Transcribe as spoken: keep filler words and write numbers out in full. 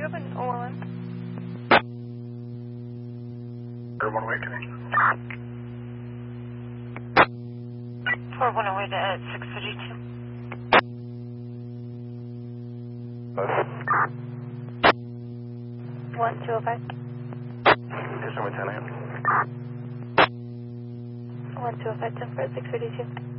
you have an O L M? One way connection. four one away to six thirty-two. one two oh five. Yes, I'm a ten a m one two oh five, ten for six thirty-two.